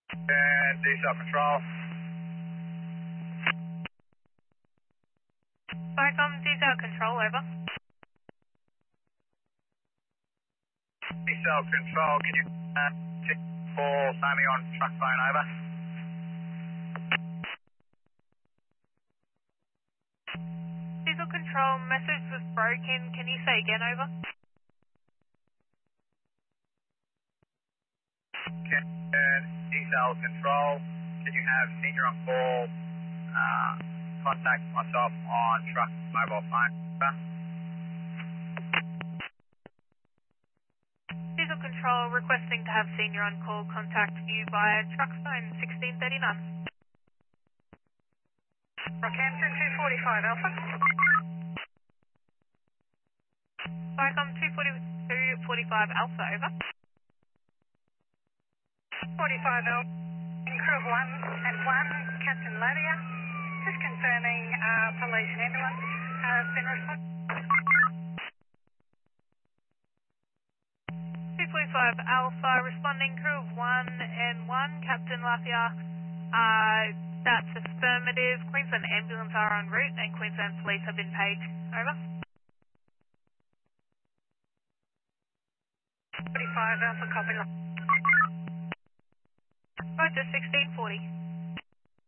And diesel control. Vicom, diesel control, over. Diesel control, can you check for Sammy on truck phone, over? Diesel control, message was broken. Can you say again, over? And diesel control, can you have senior on call, contact myself on truck mobile phone, over? Diesel control, requesting to have senior on call, contact you via truck phone 1639. Rockhampton 245 Alpha. Vicom 245 Alpha, over. 45 Alpha, in crew of 1 and 1, Captain Lavia. Just confirming police ambulance has been responded. 245 Alpha, responding crew of 1 and 1, Captain Lafia. That's affirmative. Queensland ambulance are en route and Queensland police have been paid. Over. 45 Alpha, copy. Roger, 1640.